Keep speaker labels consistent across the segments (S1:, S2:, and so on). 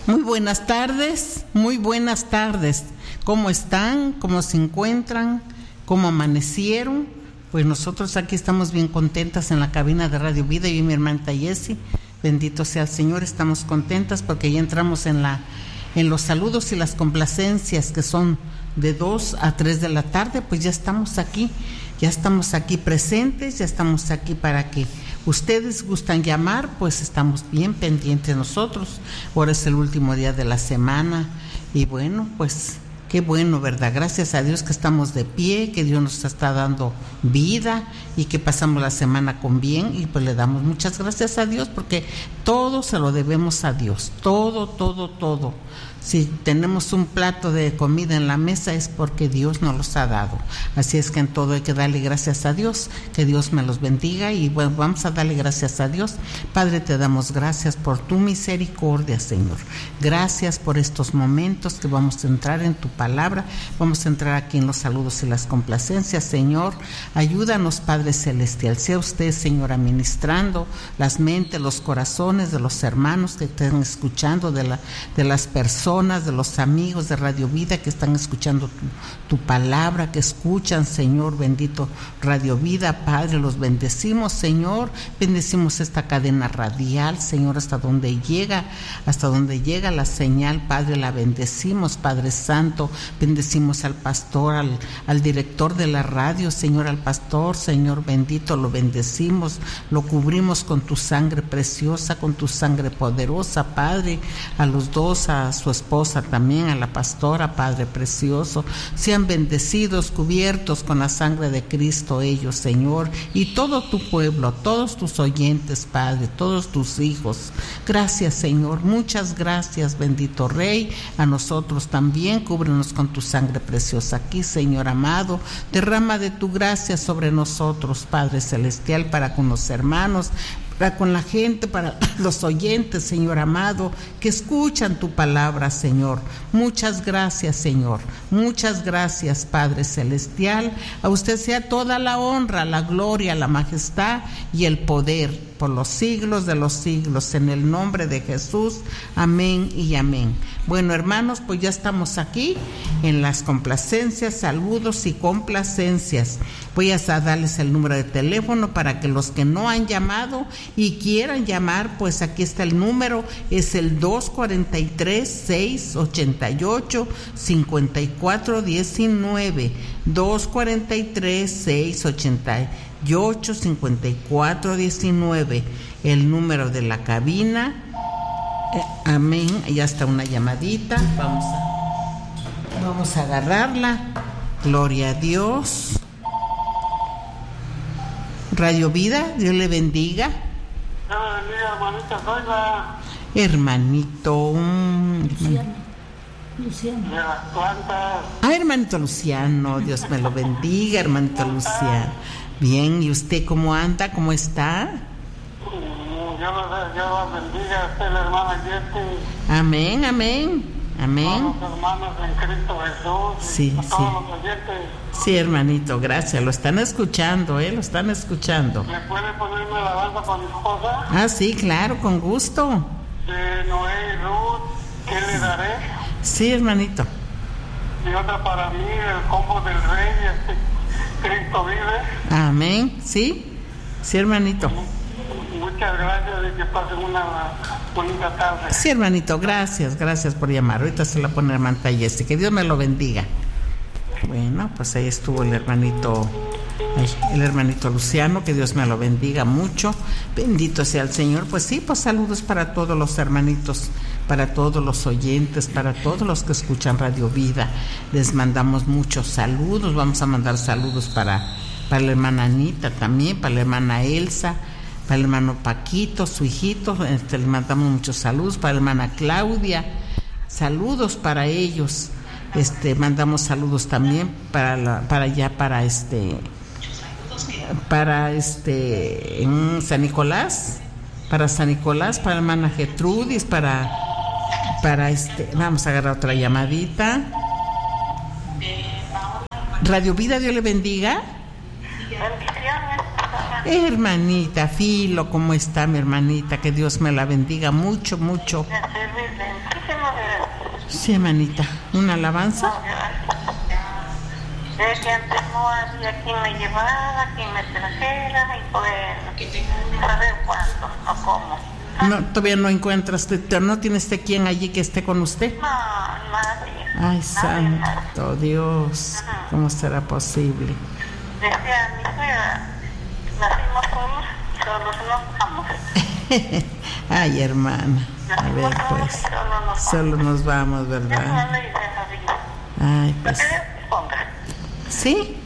S1: Muy buenas tardes, muy buenas tardes. ¿Cómo están? ¿Cómo se encuentran? ¿Cómo amanecieron? Pues nosotros aquí estamos bien contentas en la cabina de Radio Vida, yo y mi hermanita Jessie. Bendito sea el Señor, estamos contentas porque ya entramos en los saludos y las complacencias que son de 2 a 3 de la tarde, pues ya estamos aquí presentes, ya estamos aquí para que ustedes gustan llamar, pues estamos bien pendientes nosotros. Ahora es el último día de la semana y bueno, pues qué bueno, ¿verdad? Gracias a Dios que estamos de pie, que Dios nos está dando vida y que pasamos la semana con bien y pues le damos muchas gracias a Dios porque todo se lo debemos a Dios, todo. Si tenemos un plato de comida en la mesa es porque Dios nos los ha dado. Así es que en todo hay que darle gracias a Dios, que Dios me los bendiga y bueno, vamos a darle gracias a Dios. Padre, te damos gracias por tu misericordia, Señor. Gracias por estos momentos que vamos a entrar en tu palabra, vamos a entrar aquí en los saludos y las complacencias, Señor. Ayúdanos, Padre Celestial. Sea usted, Señor, administrando las mentes, los corazones de los hermanos que estén escuchando, de las personas, de los amigos de Radio Vida que están escuchando tu palabra, que escuchan, Señor bendito, Radio Vida. Padre, los bendecimos, Señor, bendecimos esta cadena radial, Señor, hasta donde llega la señal, Padre, la bendecimos, Padre Santo, bendecimos al pastor, al director de la radio, Señor, al pastor, Señor bendito, lo bendecimos, lo cubrimos con tu sangre preciosa, con tu sangre poderosa, Padre, a los dos, a su esposa también, a la pastora, Padre precioso, sean bendecidos, cubiertos con la sangre de Cristo ellos, Señor, y todo tu pueblo, todos tus oyentes, Padre, todos tus hijos. Gracias, Señor, muchas gracias, bendito Rey, a nosotros también, cúbrenos con tu sangre preciosa aquí, Señor amado, derrama de tu gracia sobre nosotros, Padre Celestial, para con los hermanos, para con la gente, para los oyentes, Señor amado, que escuchan tu palabra, Señor. Muchas gracias, Señor. Muchas gracias, Padre Celestial. A usted sea toda la honra, la gloria, la majestad y el poder por los siglos de los siglos, en el nombre de Jesús. Amén y amén. Bueno, hermanos, pues ya estamos aquí en las complacencias, saludos y complacencias. Voy a darles el número de teléfono para que los que no han llamado y quieran llamar, pues aquí está el número, es el 243-688-5419, 243-688-5419, el número de la cabina. Amén, ya está una llamadita, vamos a agarrarla. Gloria a Dios. Radio Vida, Dios le bendiga.
S2: Hermanita, soy la...
S1: Hermanito
S2: Luciano. De las plantas.
S1: Hermanito Luciano, Dios me lo bendiga, hermanito Luciano. Bien, ¿y usted cómo anda? ¿Cómo está?
S2: Dios la bendiga, usted la hermana Jessie.
S1: Amén, amén. Amén.
S2: Todos los hermanos en Cristo Jesús.
S1: Sí,
S2: todos los oyentes.
S1: Sí, hermanito, gracias. Lo están escuchando, lo están escuchando.
S2: ¿Me puede poner una alabanza para mi esposa?
S1: Sí, claro, con gusto.
S2: De Noé y Ruth, ¿qué le daré?
S1: Sí, hermanito.
S2: Y otra para mí, el combo del Rey, Cristo vive.
S1: Amén, sí, hermanito.
S2: Muchas gracias y que pasen una bonita tarde.
S1: Sí, hermanito, gracias por llamar. Ahorita se la pone hermanita Jessie, que Dios me lo bendiga. Bueno, pues ahí estuvo el hermanito Luciano, que Dios me lo bendiga mucho. Bendito sea el Señor. Pues sí, pues saludos para todos los hermanitos, para todos los oyentes, para todos los que escuchan Radio Vida. Les mandamos muchos saludos. Vamos a mandar saludos para la hermana Anita también, para la hermana Elsa, para el hermano Paquito, su hijito, le mandamos muchos saludos, para la hermana Claudia, saludos para ellos. Mandamos saludos también para San Nicolás, para la hermana Gertrudis, vamos a agarrar otra llamadita. Radio Vida, Dios le bendiga.
S2: Bendiciones,
S1: Hermanita Filo, ¿cómo está mi hermanita? Que Dios me la bendiga mucho, mucho. Sí, hermanita, ¿una alabanza?
S2: Es que antes no había quien me llevara, quien me trajera, y pues saber cuándo o cómo.
S1: No, todavía no encuentras, ¿no tiene usted quien allí que esté con usted?
S2: No, nadie.
S1: Ay, santo Dios, ¿cómo será posible?
S2: Decía mi suegra, nacimos solos y solos nos vamos.
S1: Ay, hermana, a ver pues, solo nos vamos, ¿verdad? Ay, pues. ¿Sí?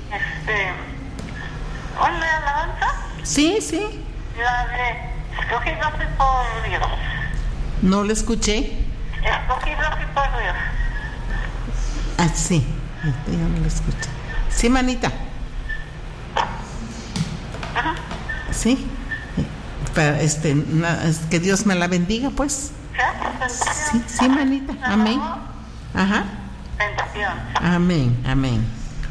S2: ¿Una alabanza?
S1: Sí, sí.
S2: La de escogidos por Dios.
S1: No lo escuché.
S2: Escogidos por Dios.
S1: Ah, sí. Yo no lo escuché. Sí, manita.
S2: Ajá.
S1: Sí. Pero, que Dios me la bendiga, pues. Sí, sí, manita. Amén. Ajá.
S2: Bendición.
S1: Amén, amén.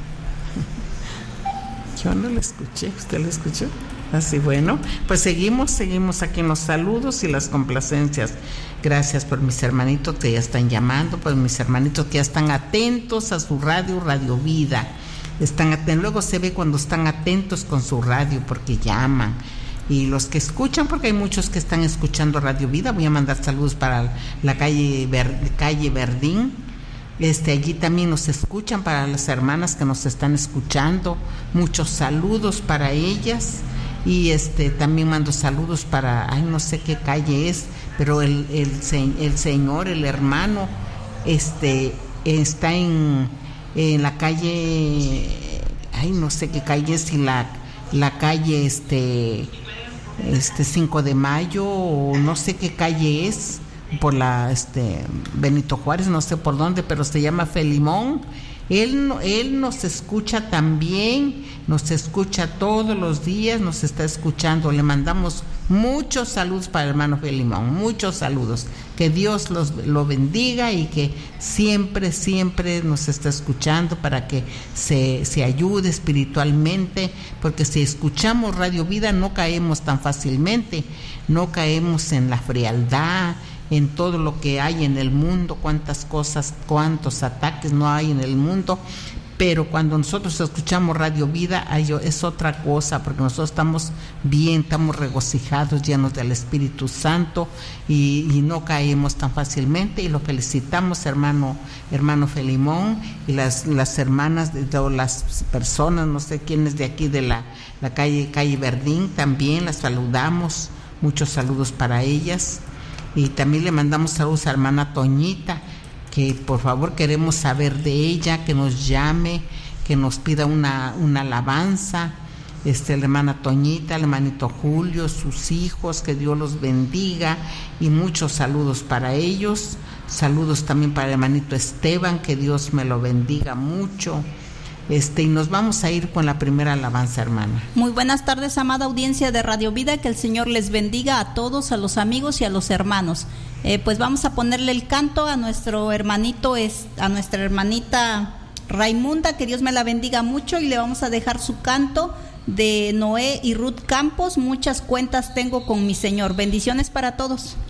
S1: Yo no lo escuché, ¿usted lo escuchó? Así, bueno, pues seguimos aquí en los saludos y las complacencias. Gracias por mis hermanitos que ya están llamando, por mis hermanitos que ya están atentos a su Radio Vida. Están atentos, luego se ve cuando están atentos con su radio porque llaman. Y los que escuchan, porque hay muchos que están escuchando Radio Vida, voy a mandar saludos para la calle Verdín. Allí también nos escuchan, para las hermanas que nos están escuchando, muchos saludos para ellas. Y también mando saludos para, no sé qué calle es, pero el señor, el hermano, está en la calle, no sé qué calle es, y la calle 5 de Mayo, o no sé qué calle es, por la Benito Juárez, no sé por dónde, pero se llama Felimón. Él nos escucha también, nos escucha todos los días, nos está escuchando. Le mandamos muchos saludos para el hermano Felimón, muchos saludos. Que Dios lo bendiga y que siempre nos está escuchando para que se ayude espiritualmente, porque si escuchamos Radio Vida no caemos tan fácilmente, no caemos en la frialdad, en todo lo que hay en el mundo, cuántas cosas, cuántos ataques no hay en el mundo. Pero cuando nosotros escuchamos Radio Vida, es otra cosa, porque nosotros estamos bien, estamos regocijados, llenos del Espíritu Santo, y no caemos tan fácilmente. Y lo felicitamos, hermano Felimón, y las hermanas de todas las personas, no sé quiénes de aquí de la calle Verdín, también las saludamos, muchos saludos para ellas. Y también le mandamos saludos a hermana Toñita, que por favor queremos saber de ella, que nos llame, que nos pida una alabanza. La hermana Toñita, el hermanito Julio, sus hijos, que Dios los bendiga, y muchos saludos para ellos. Saludos también para el hermanito Esteban, que Dios me lo bendiga mucho. Y nos vamos a ir con la primera alabanza, hermana.
S3: Muy buenas tardes, amada audiencia de Radio Vida, que el Señor les bendiga a todos, a los amigos y a los hermanos. Pues vamos a ponerle el canto a nuestro hermanito, a nuestra hermanita Raimunda, que Dios me la bendiga mucho, y le vamos a dejar su canto de Noé y Ruth Campos, Muchas cuentas tengo con mi Señor. Bendiciones para todos.